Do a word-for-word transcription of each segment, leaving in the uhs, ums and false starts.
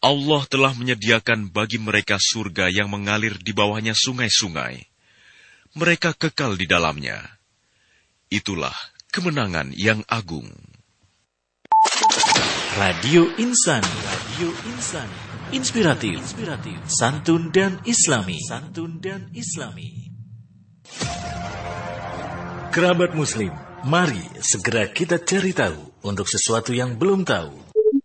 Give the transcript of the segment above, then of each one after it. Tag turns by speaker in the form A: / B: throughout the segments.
A: Allah telah menyediakan bagi mereka surga yang mengalir di bawahnya sungai-sungai. Mereka kekal di dalamnya. Itulah kemenangan yang agung.
B: Radio Insani, Radio Insani, inspiratif, inspiratif, santun dan islami, santun dan islami. Kerabat Muslim, mari segera kita cari tahu untuk sesuatu yang belum tahu.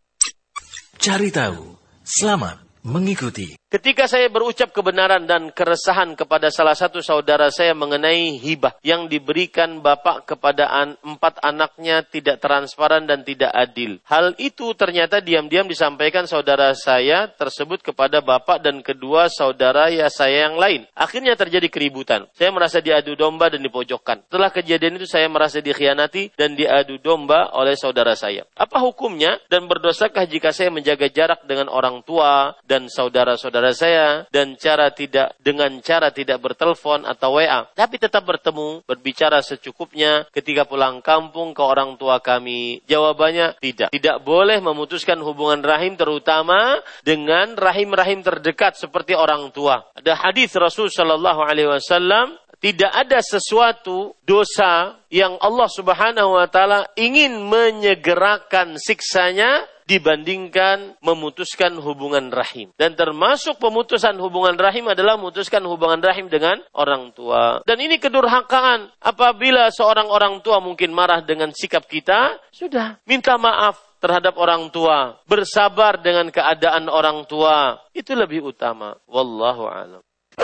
B: Cari tahu, selamat mengikuti.
C: Ketika saya berucap kebenaran dan keresahan kepada salah satu saudara saya mengenai hibah yang diberikan bapak kepada an- empat anaknya tidak transparan dan tidak adil. Hal itu ternyata diam-diam disampaikan saudara saya tersebut kepada bapak dan kedua saudara ya saya yang lain. Akhirnya terjadi keributan. Saya merasa diadu domba dan dipojokkan. Setelah kejadian itu saya merasa dikhianati dan diadu domba oleh saudara saya. Apa hukumnya dan berdosakah jika saya menjaga jarak dengan orang tua dan saudara-saudara saya dan cara tidak dengan cara tidak bertelepon atau W A, tapi tetap bertemu, berbicara secukupnya ketika pulang kampung ke orang tua kami? Jawabannya tidak. Tidak boleh memutuskan hubungan rahim terutama dengan rahim-rahim terdekat seperti orang tua. Ada hadis Rasul sallallahu alaihi wasallam, tidak ada sesuatu dosa yang Allah Subhanahu wa taala ingin menyegerakan siksanya dibandingkan memutuskan hubungan rahim. Dan termasuk pemutusan hubungan rahim adalah memutuskan hubungan rahim dengan orang tua. Dan ini kedurhakaan. Apabila seorang orang tua mungkin marah dengan sikap kita, sudah, minta maaf terhadap orang tua. Bersabar dengan keadaan orang tua. Itu lebih utama. Wallahu a'lam.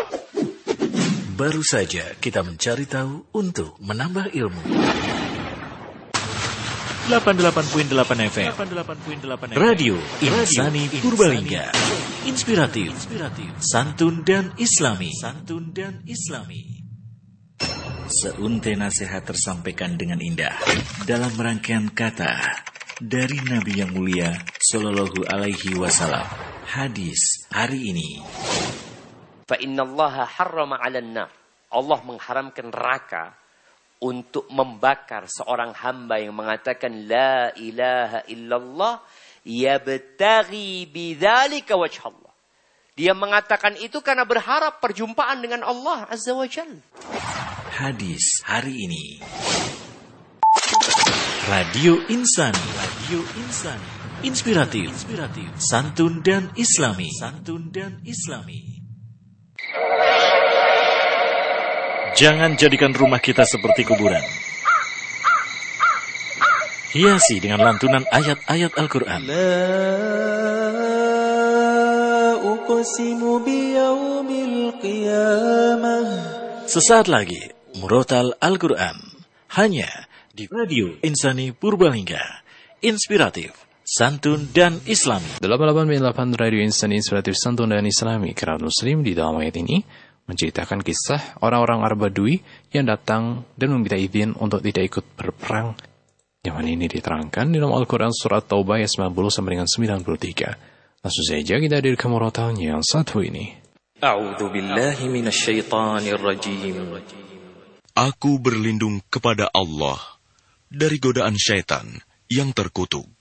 B: Baru saja kita mencari tahu untuk menambah ilmu. delapan puluh delapan koma delapan F M Radio Insani Purbalingga. Inspiratif, santun dan islami. Santun dan islami. Seuntai nasihat tersampaikan dengan indah dalam rangkaian kata dari Nabi yang mulia sallallahu alaihi wasallam. Hadis hari ini.
D: Fa innallaha harrama 'alan nar. Allah mengharamkan neraka untuk membakar seorang hamba yang mengatakan la ilaha illallah yabtaghi bidzalika wajh Allah. Dia mengatakan itu karena berharap perjumpaan dengan Allah Azza wa Jalla.
B: Hadis hari ini. Radio Insani, Radio Insani, inspiratif, inspiratif, santun dan islami, santun dan islami. Jangan jadikan rumah kita seperti kuburan. Hiasi dengan lantunan ayat-ayat Al-Quran.
E: La uqsimu biyaumil qiyamah.
B: Sesaat lagi, Murotal Al-Quran. Hanya di Radio Insani Purbalingga. Inspiratif, santun dan islami.
F: delapan puluh delapan koma delapan Radio Insani Inspiratif, santun dan islami. Kerabat Muslim, di dalam ayat ini menceritakan kisah orang-orang Arab Badui yang datang dan meminta izin untuk tidak ikut berperang. Yang ini diterangkan di dalam Al-Quran surat Taubah ayat sembilan puluh sampai dengan sembilan puluh tiga. Langsung saja kita hadirkan murotalnya yang satu ini.
E: A'udzu billahi minasyaitonir rajim.
A: Aku berlindung kepada Allah dari godaan syaitan yang terkutuk.